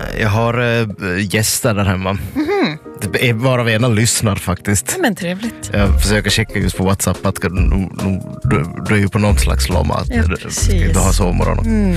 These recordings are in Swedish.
Jag har gäster där hemma. Det är bara ena lyssnar faktiskt. Men trevligt. Jag försöker checka just på WhatsApp att du är ju på någon slags lomma att du har sovmorgon.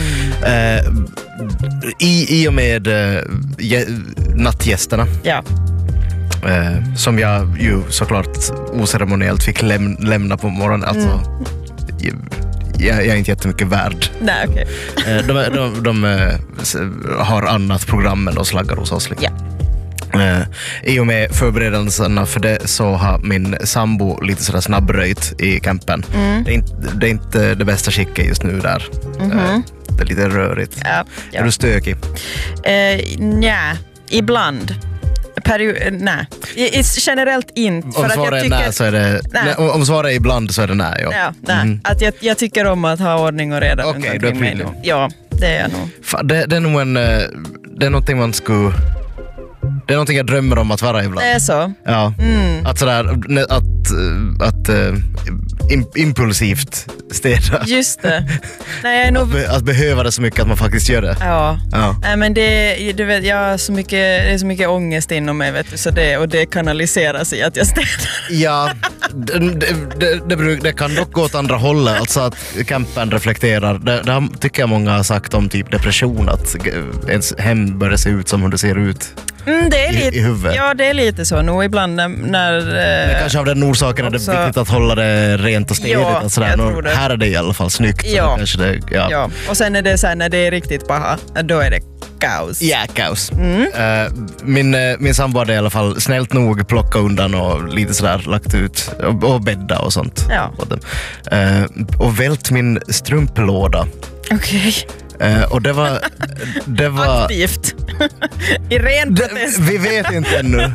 I och med nattgästerna. Ja. Som jag ju såklart oceremoniellt fick lämna på morgonen. Alltså, jag är inte jättemycket värd. Nej, okej. De har annat program än de slaggar hos oss. Ja. I och med förberedelserna för det så har min sambo lite sådär snabbröjt i campen. Det är inte det bästa skicket just nu där. Det är lite rörigt. Ja. Är du stökig? Nej, ibland. Nej, generellt inte. Om svaret är nej så är det... Nej. Om svaret är ibland så är det nej. Ja, nej. Att jag tycker om att ha ordning och reda. Okej, då är mig nu. Ja, det är jag nog. Det är nog en... Det är någonting man skulle... Det är någonting jag drömmer om att vara ibland. Det är så? Ja. Att sådär... Att impulsivt städa. Just det. Nej, jag är nog... att behöva det så mycket att man faktiskt gör det. Ja. Nej, men du vet, jag har det är så mycket ångest inom mig, vet du, så det kanaliseras i att jag städar. Ja, det kan dock gå åt andra hållet. Alltså att campen reflekterar. Det tycker jag många har sagt om typ depression, att ens hem börjar se ut som hur det ser ut. Det är lite, i huvudet. Ja, det är lite så nog ibland när men kanske av den orsaken också, är det viktigt att hålla det rent och städigt. Ja, och sådär. Här är det i alla fall snyggt. Ja. Kanske det, ja. Och sen är det så här, när det är riktigt paha, då är det kaos. Ja, kaos. Min sambo hade i alla fall snällt nog plockat undan och lite sådär lagt ut och bädda och sånt. Ja. Och vält min strumplåda. Okej. Och det var aktivt. I ren protest. Vi vet inte ännu.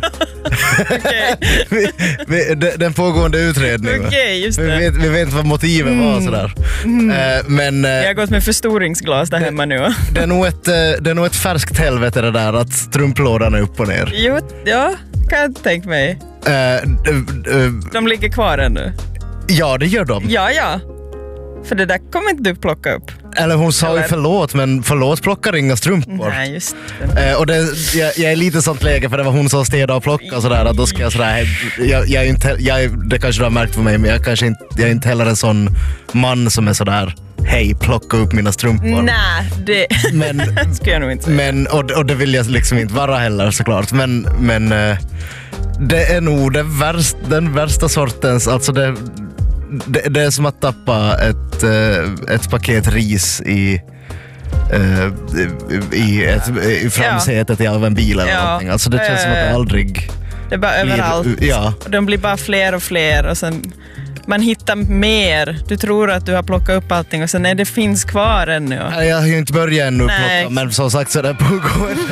Den pågående utredningen. Okej, just det. Vi vet vad motiven var sådär. Men jag har gått med förstoringsglas där hemma nu. Det är nog ett färskt helvete det där att strumplådan är upp och ner. Jo, ja, kan jag tänka mig. De ligger kvar ännu. Ja, det gör de. Ja. För det där kommer inte du plocka upp. Eller hon sa ju förlåt, men förlåt plockar inga strumpor. Nej, just det. Och jag är lite sånt läge, för det var hon som städade och plockade och sådär, att då ska jag sådär, det kanske du har märkt på mig, men jag är inte heller en sån man som är sådär, hej, plocka upp mina strumpor. Nej, det ska jag nog inte säga. Och det vill jag liksom inte vara heller, såklart. Men det är nog den värsta sortens, alltså det är som att tappa ett paket ris i framsätet av en bil eller någonting. Alltså det känns som att det aldrig... Det är bara överallt. Ja. De blir bara fler och fler och sen man hittar mer. Du tror att du har plockat upp allting och sen det finns kvar ännu. Jag har ju inte börjat ännu plocka, men som sagt så är det pågående.